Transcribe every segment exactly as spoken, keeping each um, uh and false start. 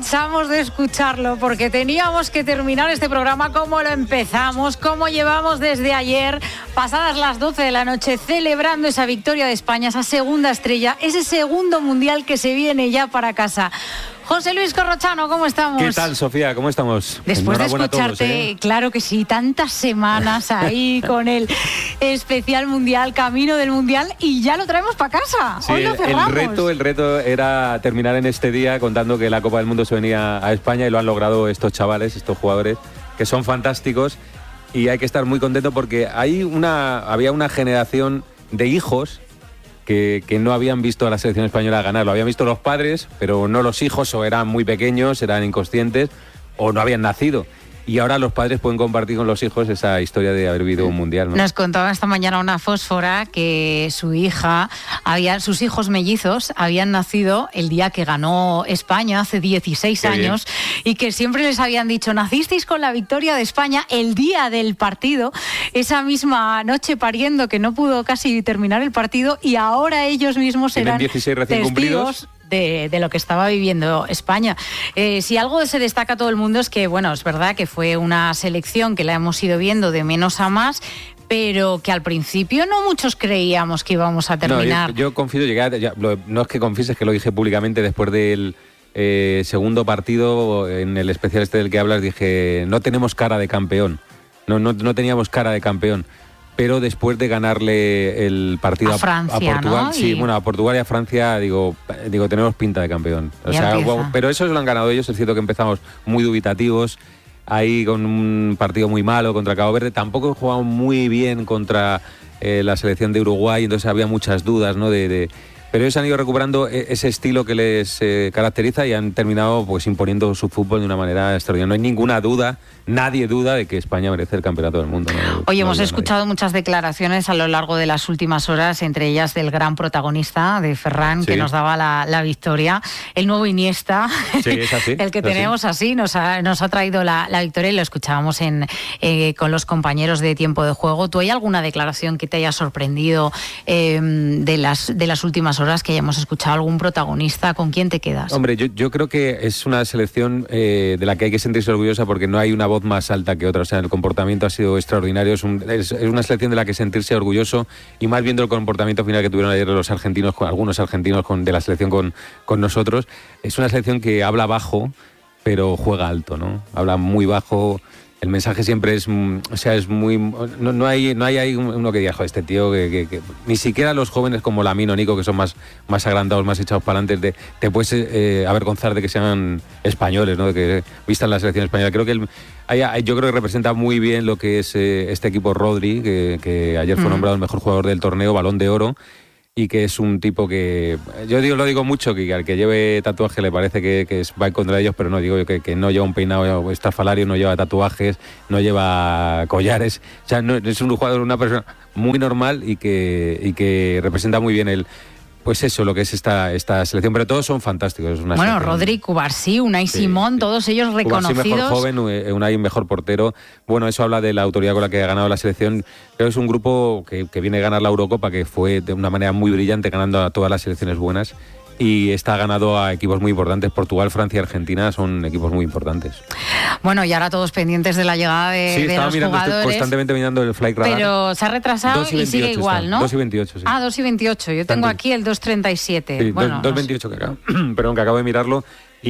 cansamos de escucharlo porque teníamos que terminar este programa como lo empezamos, como llevamos desde ayer, pasadas las doce de la noche, celebrando esa victoria de España, esa segunda estrella, ese segundo mundial que se viene ya para casa. José Luis Corrochano, ¿cómo estamos? ¿Qué tal, Sofía? ¿Cómo estamos? Después de escucharte, todos, ¿eh? Claro que sí, tantas semanas ahí con el especial mundial, camino del mundial, y ya lo traemos para casa. Sí, Hoy lo cerramos. El reto, el reto era terminar en este día contando que la Copa del Mundo se venía a España y lo han logrado estos chavales, estos jugadores, que son fantásticos, y hay que estar muy contento porque hay una, había una generación de hijos Que, que no habían visto a la selección española ganar. Lo habían visto los padres, pero no los hijos, o eran muy pequeños, eran inconscientes, o no habían nacido. Y ahora los padres pueden compartir con los hijos esa historia de haber vivido un mundial, ¿no? Nos contaba esta mañana una fósfora que su hija, había, sus hijos mellizos habían nacido el día que ganó España, hace dieciséis años, y que siempre les habían dicho, nacisteis con la victoria de España el día del partido, esa misma noche pariendo que no pudo casi terminar el partido, y ahora ellos mismos eran dieciséis recién testigos De, de lo que estaba viviendo España. Eh, si algo se destaca a todo el mundo es que, bueno, es verdad que fue una selección que la hemos ido viendo de menos a más, pero que al principio no muchos creíamos que íbamos a terminar. No, yo, yo confío, llegué a, ya, lo, no es que confieses, que lo dije públicamente después del eh, segundo partido, en el especial este del que hablas, dije, no tenemos cara de campeón, no, no, no teníamos cara de campeón. Pero después de ganarle el partido a, Francia, a Portugal, ¿no? sí, y... bueno, a Portugal y a Francia, digo, digo tenemos pinta de campeón. O sea, wow, pero eso lo han ganado ellos. Es cierto que empezamos muy dubitativos, ahí con un partido muy malo contra Cabo Verde. Tampoco jugamos muy bien contra eh, la selección de Uruguay, entonces había muchas dudas, ¿no? De, de... Pero ellos han ido recuperando ese estilo que les eh, caracteriza y han terminado pues imponiendo su fútbol de una manera extraordinaria. No hay ninguna duda, nadie duda de que España merece el campeonato del mundo. ¿no? Oye, no hemos escuchado nadie. muchas declaraciones a lo largo de las últimas horas, entre ellas del gran protagonista, de Ferran, sí, que nos daba la, la victoria. El nuevo Iniesta, sí, es así, el que es tenemos así, así nos, ha, nos ha traído la, la victoria y lo escuchábamos en, eh, con los compañeros de Tiempo de Juego. ¿Tú hay alguna declaración que te haya sorprendido eh, de, las, de las últimas horas, que hayamos escuchado algún protagonista? ¿Con quién te quedas? Hombre, yo, yo creo que es una selección eh, de la que hay que sentirse orgullosa porque no hay una voz más alta que otra. O sea, el comportamiento ha sido extraordinario. Es, un, es, es una selección de la que sentirse orgulloso, y más viendo el comportamiento final que tuvieron ayer los argentinos, con, algunos argentinos con, de la selección con, con nosotros. Es una selección que habla bajo, pero juega alto, ¿no? Habla muy bajo. El mensaje siempre es, o sea, es muy, no, no hay, no hay, hay uno que diga, joder, este tío que, que, que ni siquiera los jóvenes como Lamine o Nico, que son más, más agrandados, más echados para adelante, de, te puedes eh, avergonzar de que sean españoles, ¿no? De que vistan la selección española. Creo que el, hay, hay, yo creo que representa muy bien lo que es eh, este equipo Rodri, que, que ayer fue nombrado el mejor jugador del torneo, Balón de Oro. Y que es un tipo que, yo digo, lo digo mucho, que al que lleve tatuaje le parece que, que va en contra de ellos, pero no, digo que, que no lleva un peinado estrafalario, no lleva tatuajes, no lleva collares. O sea, no, es un jugador, una persona muy normal y que, y que representa muy bien el... Pues eso, lo que es esta, esta selección, pero todos son fantásticos. Es una bueno, selección. Rodri, Cubarsí, Unai sí, Simón, sí. Todos ellos reconocidos. Cubarsí mejor joven, Unai mejor portero. Bueno, eso habla de la autoridad con la que ha ganado la selección. Creo que es un grupo que, que viene a ganar la Eurocopa, que fue de una manera muy brillante, ganando a todas las selecciones buenas. Y está ganado a equipos muy importantes. Portugal, Francia, Argentina son equipos muy importantes. Bueno, y ahora todos pendientes de la llegada de, sí, de los mirando, jugadores. Estoy constantemente mirando el flight radar. Pero se ha retrasado y, y sigue igual, está. ¿no? dos y veintiocho, sí. Ah, dos y veintiocho. Yo tengo aquí el dos treinta y siete. Sí, bueno, dos veintiocho que acabo, perdón, que acabo de mirarlo.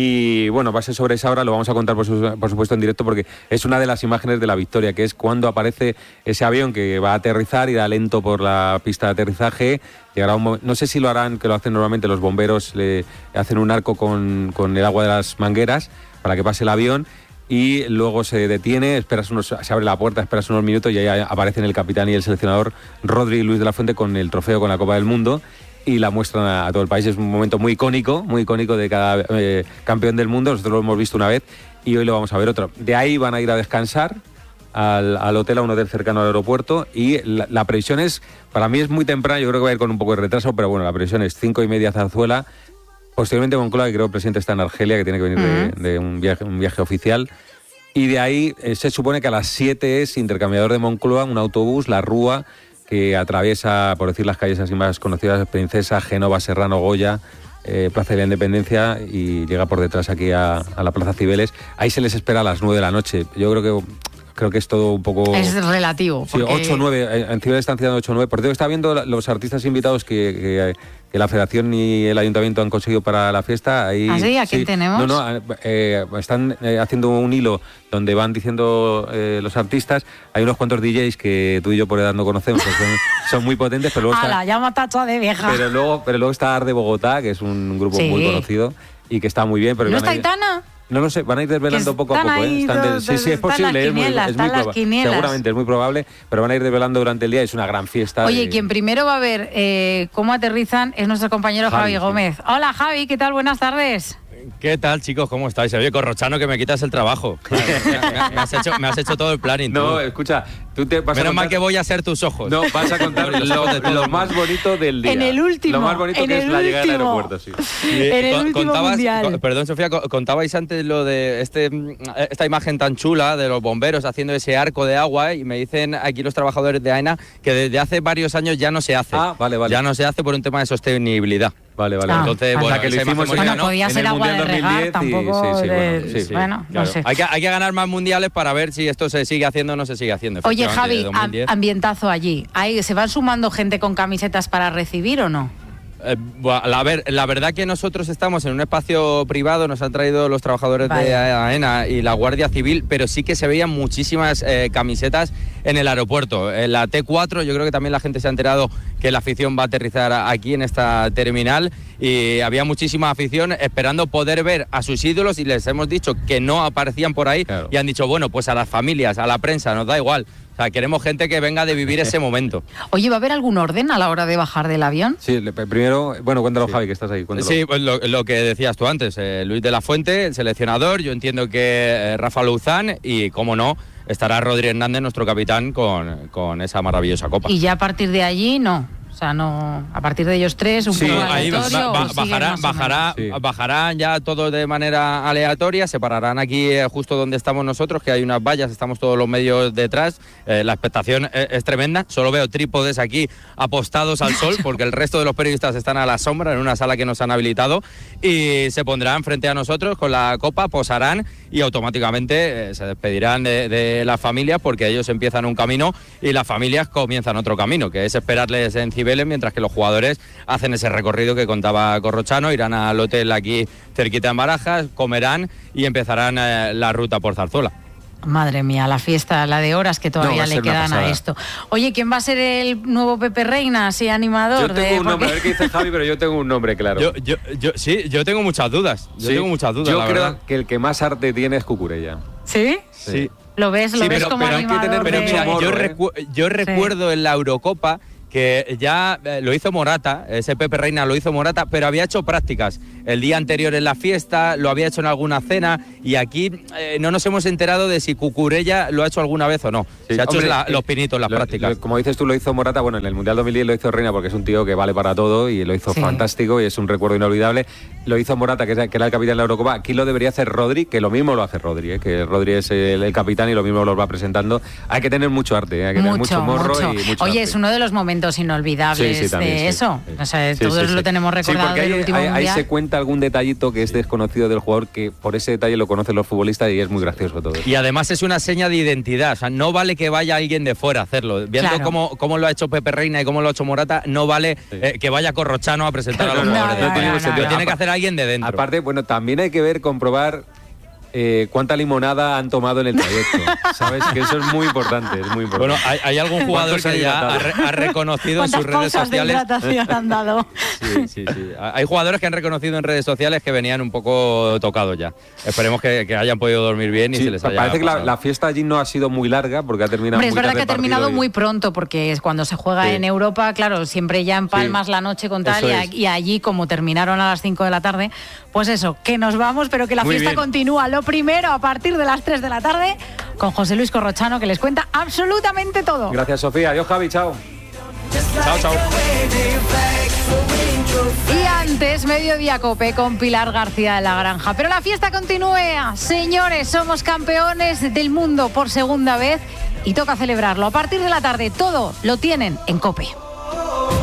Y bueno, va a ser sobre esa hora, lo vamos a contar por, su, por supuesto en directo, porque es una de las imágenes de la victoria, que es cuando aparece ese avión que va a aterrizar, irá lento por la pista de aterrizaje. Llegará un momento, no sé si lo harán, que lo hacen normalmente los bomberos, le hacen un arco con, con el agua de las mangueras para que pase el avión. Y luego se detiene, esperas unos, se abre la puerta, esperas unos minutos y ahí aparecen el capitán y el seleccionador Rodri y Luis de la Fuente con el trofeo, con la Copa del Mundo, y la muestran a, a todo el país. Es un momento muy icónico, muy icónico de cada eh, campeón del mundo. Nosotros lo hemos visto una vez y hoy lo vamos a ver otro. De ahí van a ir a descansar al, al hotel, a un hotel cercano al aeropuerto, y la, la previsión es, para mí es muy temprano, yo creo que va a ir con un poco de retraso, pero bueno, la previsión es cinco y media Zarzuela, posteriormente Moncloa, que creo que el presidente está en Argelia, que tiene que venir uh-huh. de, de un, viaje, un viaje oficial, y de ahí eh, se supone que a las siete es intercambiador de Moncloa, un autobús, la Rúa, que atraviesa, por decir las calles así más conocidas, Princesa, Génova, Serrano, Goya, eh, Plaza de la Independencia y llega por detrás aquí a, a la Plaza Cibeles. Ahí se les espera a las nueve de la noche. Yo creo que creo que es todo un poco... Es relativo. Sí, porque... ocho o nueve. En Cibeles están citando ocho o nueve. Por cierto, está viendo los artistas invitados que, que, que la Federación y el Ayuntamiento han conseguido para la fiesta. Ahí, ¿Ah, sí? ¿A quién sí. tenemos? No, no, eh, están eh, haciendo un hilo donde van diciendo eh, los artistas. Hay unos cuantos D Js que tú y yo por edad no conocemos, que son, son muy potentes, pero luego ¡Hala, está... llama tacha de vieja! Pero luego, pero luego está Arde Bogotá, que es un grupo sí. muy conocido y que está muy bien. Pero ¿No van está a ir... Aitana? No lo sé, van a ir desvelando poco a poco. Ahí, ¿eh? Están de... dos, Sí, sí, es posible, es muy, es muy probable. Seguramente es muy probable, pero van a ir desvelando durante el día, es una gran fiesta. Oye, de... quien primero va a ver eh, cómo aterrizan es nuestro compañero Javi, Javi Gómez. Sí. Hola Javi, ¿qué tal? Buenas tardes. ¿Qué tal, chicos? ¿Cómo estáis? Oye, Corrochano, que me quitas el trabajo. me, me, me, has hecho, me has hecho todo el planning. No, tú. escucha, tú te vas Menos a contar... mal que voy a ser tus ojos. No, vas a contar lo, lo más bonito del día. En el último. Lo más bonito que es la llegada al aeropuerto, sí. En el último contabas, mundial. Perdón, Sofía, contabais antes lo de este, esta imagen tan chula de los bomberos haciendo ese arco de agua y me dicen aquí los trabajadores de AENA que desde hace varios años ya no se hace. Ah, vale, vale. Ya no se hace por un tema de sostenibilidad. Vale, vale. Ah, Entonces, vale. bueno, que lo hicimos bueno, en, podía en ser el agua Mundial de regar, tampoco y, sí, sí, de... bueno, sí, sí. bueno, claro. no sé. Hay que, hay que ganar más mundiales para ver si esto se sigue haciendo o no se sigue haciendo. Oye, Javi, ambientazo allí. ¿Hay, ¿Se van sumando gente con camisetas para recibir o no? Eh, bueno, la, ver, la verdad que nosotros estamos en un espacio privado, nos han traído los trabajadores vale. de AENA y la Guardia Civil, pero sí que se veían muchísimas eh, camisetas en el aeropuerto. En la T cuatro yo creo que también la gente se ha enterado que la afición va a aterrizar aquí en esta terminal y había muchísima afición esperando poder ver a sus ídolos y les hemos dicho que no aparecían por ahí claro. y han dicho, bueno, pues a las familias, a la prensa, nos da igual. O sea, queremos gente que venga de vivir ese momento. Oye, ¿va a haber algún orden a la hora de bajar del avión? Sí, primero, bueno, cuéntalo sí. Javi, que estás ahí. Cuéntalo. Sí, pues lo, lo que decías tú antes, eh, Luis de la Fuente, el seleccionador, yo entiendo que eh, Rafa Luzán y, cómo no, estará Rodri Hernández, nuestro capitán, con, con esa maravillosa copa. Y ya a partir de allí, no. O sea, no, a partir de ellos tres, un sí, poco ahí va, va, bajará, bajará, sí. bajarán ya todos de manera aleatoria, se pararán aquí eh, justo donde estamos nosotros, que hay unas vallas, estamos todos los medios detrás, eh, la expectación es, es tremenda, solo veo trípodes aquí apostados al sol, porque el resto de los periodistas están a la sombra en una sala que nos han habilitado, y se pondrán frente a nosotros con la copa, posarán y automáticamente eh, se despedirán de, de las familias, porque ellos empiezan un camino y las familias comienzan otro camino, que es esperarles en Cibeles, mientras que los jugadores hacen ese recorrido que contaba Corrochano, irán al hotel aquí cerquita en Barajas, comerán y empezarán eh, la ruta por Zarzuela. Madre mía, la fiesta, la de horas que todavía no, le quedan a esto. Oye, ¿quién va a ser el nuevo Pepe Reina, así animador? Yo tengo de... un nombre, a ver qué dice Javi, pero yo tengo un nombre, claro. Yo, yo, yo, sí, yo tengo muchas dudas. Yo ¿Sí? tengo muchas dudas, Yo la creo verdad. que el que más arte tiene es Cucurella. ¿Sí? Sí. sí. ¿Lo ves? ¿Lo sí, ves pero, como pero animador? Hay que tener, pero mira, morro, yo, ¿eh? recu yo sí. recuerdo en la Eurocopa que ya eh, lo hizo Morata, ese Pepe Reina lo hizo Morata, pero había hecho prácticas el día anterior en la fiesta, lo había hecho en alguna cena y aquí eh, no nos hemos enterado de si Cucurella lo ha hecho alguna vez o no. Sí, se ha hombre, hecho la, los pinitos, las lo, prácticas. Lo, como dices tú, lo hizo Morata, bueno, en el Mundial dos mil diez lo hizo Reina porque es un tío que vale para todo y lo hizo sí. fantástico y es un recuerdo inolvidable. Lo hizo Morata, que, es, que era el capitán de la Eurocopa. Aquí lo debería hacer Rodri, que lo mismo lo hace Rodri, ¿eh? Que Rodri es el, el capitán y lo mismo lo va presentando. Hay que tener mucho arte, ¿eh? Hay que mucho, tener mucho morro mucho. y mucho Oye, arte. es uno de los momentos inolvidables sí, sí, también, de sí. eso. O sea, sí, todos sí, lo sí. tenemos recordado sí, porque del ahí, último ahí, mundial. Ahí se cuenta algún detallito que es desconocido del jugador, que por ese detalle lo conocen los futbolistas y es muy gracioso todo. Y además es una seña de identidad, o sea, no vale que vaya alguien de fuera a hacerlo. Viendo claro. cómo, cómo lo ha hecho Pepe Reina y cómo lo ha hecho Morata, no vale sí. eh, que vaya Corrochano a presentar claro, a los jugadores. No, no, no, no, lo no, tiene no. que hacer alguien de dentro. Aparte, bueno, también hay que ver, comprobar Eh, cuánta limonada han tomado en el trayecto, ¿sabes? Que eso es muy importante, es muy importante. Bueno, hay, hay algún jugador que ya ha, re, ha reconocido en sus redes sociales. De han dado? Sí, sí, sí. Hay jugadores que han reconocido en redes sociales que venían un poco tocados ya. Esperemos que, que hayan podido dormir bien y sí, se les haya parece pasado. que la, la fiesta allí no ha sido muy larga porque ha terminado Hombre, muy es verdad que ha terminado y... muy pronto porque es cuando se juega sí. en Europa, claro, siempre ya en Palmas sí. la noche con tal y, es. y allí como terminaron a las cinco de la tarde, pues eso, que nos vamos, pero que la muy fiesta bien. continúa. Lo primero, a partir de las tres de la tarde, con José Luis Corrochano, que les cuenta absolutamente todo. Gracias, Sofía. Adiós, Javi. Chao. Chao, chao. Y antes, Mediodía Cope con Pilar García de la Granja. Pero la fiesta continúa. Señores, somos campeones del mundo por segunda vez y toca celebrarlo. A partir de la tarde, todo lo tienen en Cope.